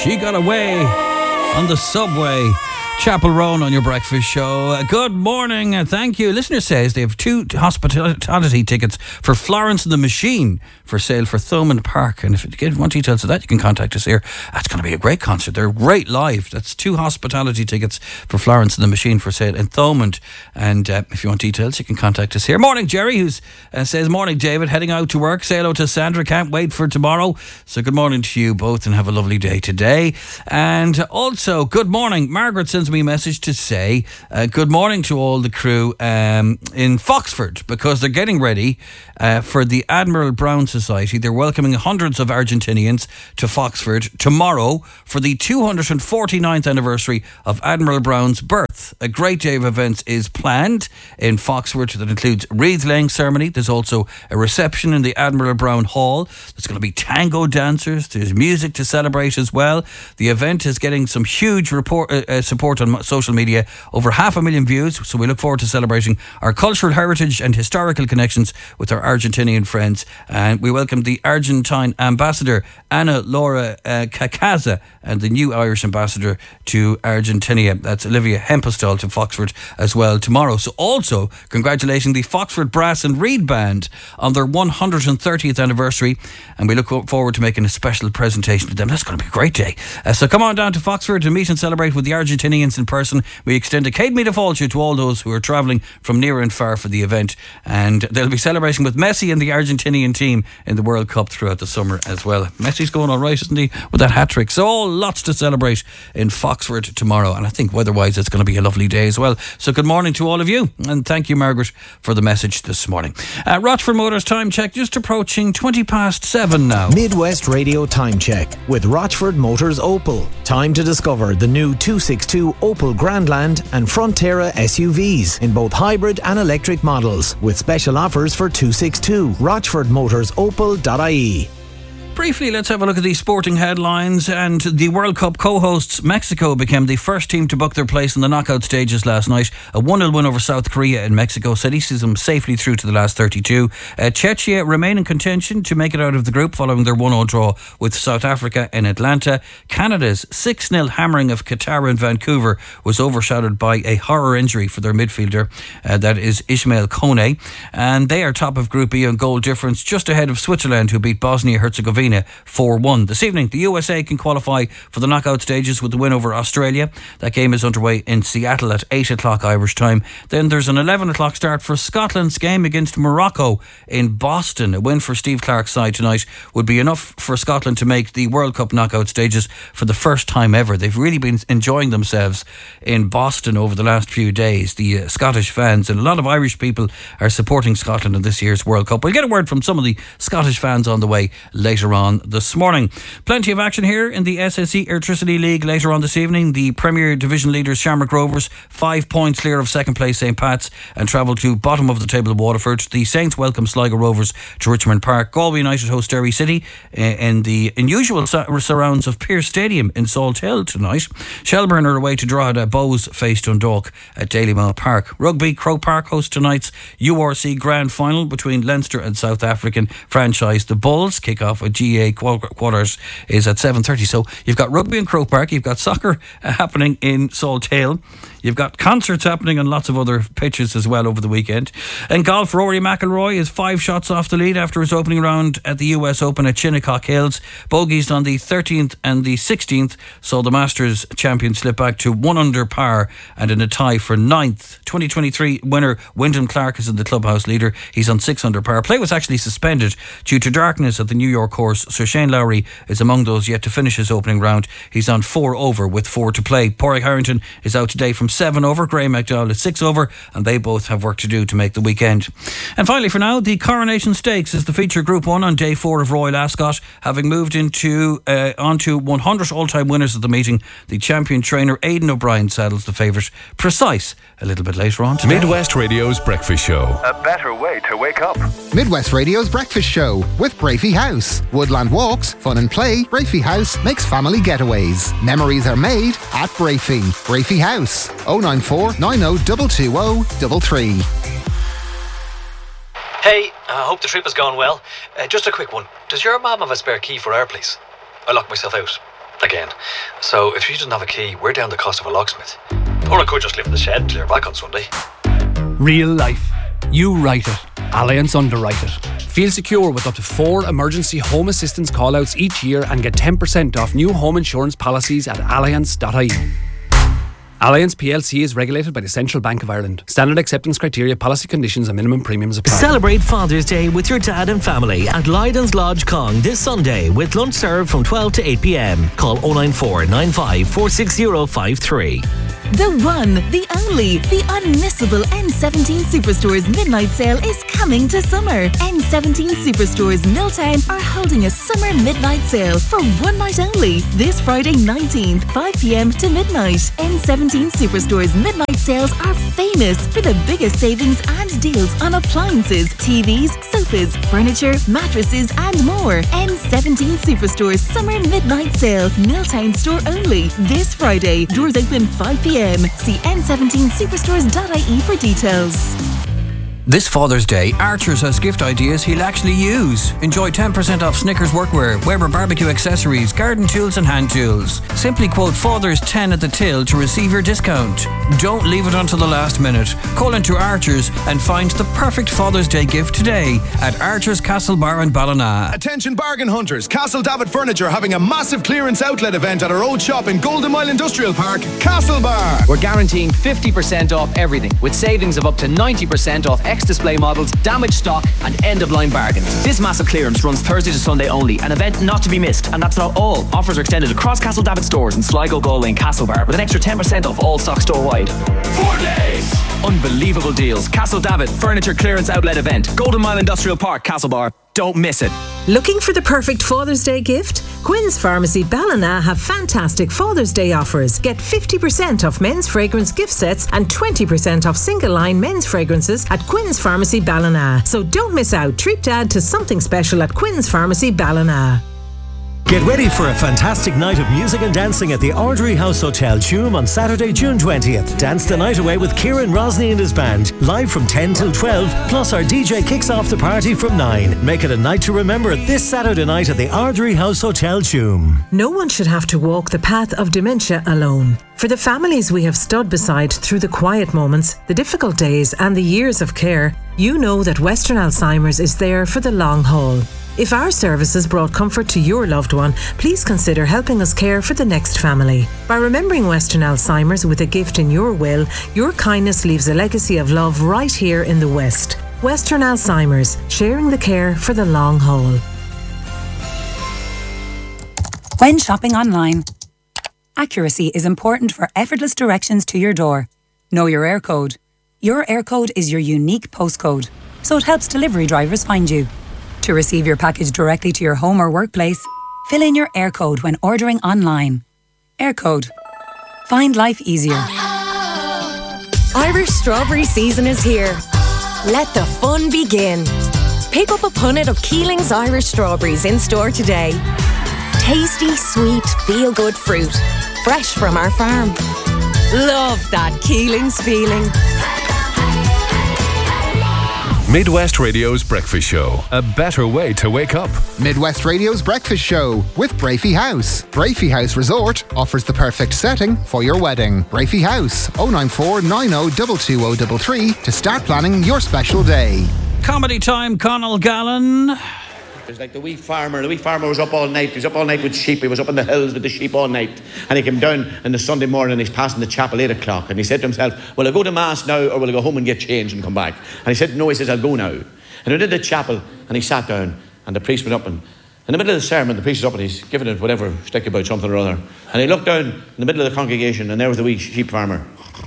She got away on the subway. Chapel Roan on your breakfast show. Good morning. Thank you. Listener says they have 2 hospitality tickets for Florence and the Machine for sale for Thomond Park. And if you want details of that, you can contact us here. That's going to be a great concert. They're great live. That's 2 hospitality tickets for Florence and the Machine for sale in Thomond. And if you want details, you can contact us here. Morning, Jerry, who says, morning, David. Heading out to work. Say hello to Sandra. Can't wait for tomorrow. So good morning to you both and have a lovely day today. And also, good morning. Margaret sends me a message to say good morning to all the crew in Foxford, because they're getting ready for the Admiral Brown Society. They're welcoming hundreds of Argentinians to Foxford tomorrow for the 249th anniversary of Admiral Brown's birth. A great day of events is planned in Foxford that includes wreath laying ceremony. There's also a reception in the Admiral Brown Hall. There's going to be tango dancers. There's music to celebrate as well. The event is getting some huge support on social media, over 500,000 views, so we look forward to celebrating our cultural heritage and historical connections with our Argentinian friends. And we welcome the Argentine ambassador Ana Laura Cacaza and the new Irish ambassador to Argentina, that's Olivia Hempestall, to Foxford as well tomorrow. So also congratulating the Foxford Brass and Reed Band on their 130th anniversary, and we look forward to making a special presentation to them. That's going to be a great day. So come on down to Foxford to meet and celebrate with the Argentinians in person. We extend a Céad Míle Fáilte to all those who are travelling from near and far for the event, and they'll be celebrating with Messi and the Argentinian team in the World Cup throughout the summer as well. Messi's going all right, isn't he, with that hat-trick? So lots to celebrate in Foxford tomorrow, and I think weather-wise it's going to be a lovely day as well. So good morning to all of you, and thank you, Margaret, for the message this morning. Rochford Motors time check, just approaching 7:20 now. Midwest Radio time check with Rochford Motors Opel. Time to discover the new 262 Opel Grandland and Frontera SUVs in both hybrid and electric models, with special offers for 262. RochfordMotorsOpel.ie. Briefly, let's have a look at these sporting headlines. And the World Cup co-hosts, Mexico, became the first team to book their place in the knockout stages last night. A 1-0 win over South Korea in Mexico sees them safely through to the last 32. Czechia remain in contention to make it out of the group following their 1-0 draw with South Africa in Atlanta. Canada's 6-0 hammering of Qatar in Vancouver was overshadowed by a horror injury for their midfielder, that is Ismail Kone. And they are top of Group E on goal difference, just ahead of Switzerland, who beat Bosnia-Herzegovina 4-1. This evening, the USA can qualify for the knockout stages with the win over Australia. That game is underway in Seattle at 8 o'clock Irish time. Then there's an 11 o'clock start for Scotland's game against Morocco in Boston. A win for Steve Clarke's side tonight would be enough for Scotland to make the World Cup knockout stages for the first time ever. They've really been enjoying themselves in Boston over the last few days. The Scottish fans and a lot of Irish people are supporting Scotland in this year's World Cup. We'll get a word from some of the Scottish fans on the way later on this morning. Plenty of action here in the SSE Airtricity League later on this evening. The Premier Division leaders Shamrock Rovers 5 points clear of second place St. Pat's and travel to bottom of the table Waterford. The Saints welcome Sligo Rovers to Richmond Park. Galway United host Derry City in the unusual surrounds of Pearse Stadium in Salt Hill tonight. Shelbourne are away to Drogheda. Bows face Dundalk at Dalymount Park. Rugby, Croke Park host tonight's URC Grand Final between Leinster and South African franchise the Bulls. Kick off at GA quarters is at 7:30. So you've got rugby in Croke Park, you've got soccer happening in Salt Hill, you've got concerts happening on lots of other pitches as well over the weekend. In golf, Rory McIlroy is 5 shots off the lead after his opening round at the US Open at Shinnecock Hills. Bogeys on the 13th and the 16th saw the Masters champion slip back to 1 under par and in a tie for 9th. 2023 winner Wyndham Clark is in the clubhouse leader. He's on 6 under par. Play was actually suspended due to darkness at the New York course, so Shane Lowry is among those yet to finish his opening round. He's on 4 over with 4 to play. Pádraig Harrington is out today from 7 over. Graham McDowell is 6 over, and they both have work to do to make the weekend. And finally, for now, the Coronation Stakes is the feature Group 1 on day 4 of Royal Ascot. Having moved into onto 100 all-time winners of the meeting, the champion trainer Aidan O'Brien saddles the favourite Precise a little bit later on today. Midwest Radio's Breakfast Show. A better way to wake up. Midwest Radio's Breakfast Show with Brafey House. Woodland walks, fun and play. Brafey House makes family getaways. Memories are made at Brafey. Brafey House. 094 90 220 33. Hey, I hope the trip has gone well. Just a quick one. Does your mum have a spare key for our place? I locked myself out. Again. So if she doesn't have a key, we're down the cost of a locksmith. Or I could just live in the shed and clear back on Sunday. Real life. You write it. Allianz underwrite it. Feel secure with up to 4 emergency home assistance callouts each year and get 10% off new home insurance policies at allianz.ie. Allianz PLC is regulated by the Central Bank of Ireland. Standard acceptance criteria, policy conditions and minimum premiums apply. Celebrate Father's Day with your dad and family at Lydon's Lodge Cong this Sunday with lunch served from 12 to 8 p.m. Call 094 95 460 53. The one, the only, the unmissable N17 Superstores Midnight Sale is coming to summer. N17 Superstores Milltown are holding a summer midnight sale for one night only. This Friday 19th, 5 p.m. to midnight. N17 Superstores Midnight Sales are famous for the biggest savings and deals on appliances, TVs, sofas, furniture, mattresses and more. N17 Superstores Summer Midnight Sale, Milltown store only. This Friday, doors open 5 p.m. See n17superstores.ie for details. This Father's Day, Archers has gift ideas he'll actually use. Enjoy 10% off Snickers workwear, Weber barbecue accessories, garden tools and hand tools. Simply quote Father's 10 at the till to receive your discount. Don't leave it until the last minute. Call into Archers and find the perfect Father's Day gift today at Archers Castlebar in Ballina. Attention bargain hunters, Castle David Furniture having a massive clearance outlet event at our old shop in Golden Mile Industrial Park, Castlebar. We're guaranteeing 50% off everything with savings of up to 90% off display models, damaged stock and end-of-line bargains. This massive clearance runs Thursday to Sunday only, an event not to be missed, and that's not all. Offers are extended across Castle David stores in Sligo, Galway and Castlebar with an extra 10% off all stock store-wide. 4 days! Unbelievable deals. Castle David Furniture Clearance Outlet Event, Golden Mile Industrial Park, Castlebar. Don't miss it. Looking for the perfect Father's Day gift? Quinn's Pharmacy Ballina have fantastic Father's Day offers. Get 50% off men's fragrance gift sets and 20% off single line men's fragrances at Quinn's Pharmacy Ballina. So don't miss out. Treat Dad to something special at Quinn's Pharmacy Ballina. Get ready for a fantastic night of music and dancing at the Ardry House Hotel, Tuam on Saturday, June 20th. Dance the night away with Kieran Rosny and his band, live from 10 till 12, plus our DJ kicks off the party from 9. Make it a night to remember this Saturday night at the Ardry House Hotel, Tuam. No one should have to walk the path of dementia alone. For the families we have stood beside through the quiet moments, the difficult days and the years of care, you know that Western Alzheimer's is there for the long haul. If our services brought comfort to your loved one, please consider helping us care for the next family. By remembering Western Alzheimer's with a gift in your will, your kindness leaves a legacy of love right here in the West. Western Alzheimer's, sharing the care for the long haul. When shopping online, accuracy is important for effortless directions to your door. Know your air code. Your air code is your unique postcode, so it helps delivery drivers find you. To receive your package directly to your home or workplace, fill in your air code when ordering online. Air code. Find life easier. Irish strawberry season is here. Let the fun begin. Pick up a punnet of Keeling's Irish strawberries in store today. Tasty, sweet, feel-good fruit. Fresh from our farm. Love that Keeling's feeling. Midwest Radio's Breakfast Show. A better way to wake up. Midwest Radio's Breakfast Show with Brafey House. Brafey House Resort offers the perfect setting for your wedding. Brafey House, 094 90 22033 to start planning your special day. Comedy time, Conall Gallen. It was like the wee farmer was up all night. He was up all night with sheep. He was up in the hills with the sheep all night. And he came down on the Sunday morning and he's passing the chapel 8 o'clock. And he said to himself, will I go to Mass now or will I go home and get changed and come back? And he said, no, he says, I'll go now. And he did the chapel and he sat down and the priest went up and in the middle of the sermon, the priest is up and he's giving it whatever stick about something or other. And he looked down in the middle of the congregation and there was the wee sheep farmer.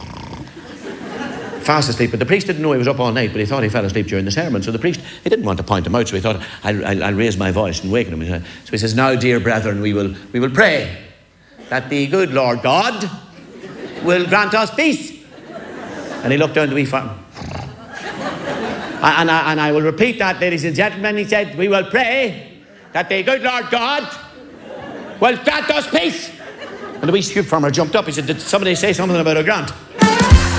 Fast asleep, but the priest didn't know he was up all night, but he thought he fell asleep during the sermon. So the priest, he didn't want to point him out, so he thought, I'll raise my voice and waken him. So he says, now, dear brethren, we will pray that the good Lord God will grant us peace. And he looked down the wee farm. And I will repeat that, ladies and gentlemen. He said, we will pray that the good Lord God will grant us peace. And the wee sheep farmer jumped up. He said, did somebody say something about a grant?